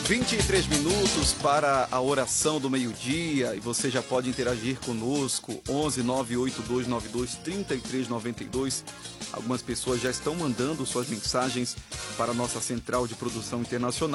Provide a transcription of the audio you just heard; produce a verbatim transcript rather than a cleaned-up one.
vinte e três minutos para a oração do meio-dia e você já pode interagir conosco, onze nove oito dois nove dois três três nove dois. Algumas pessoas já estão mandando suas mensagens para a nossa central de produção internacional.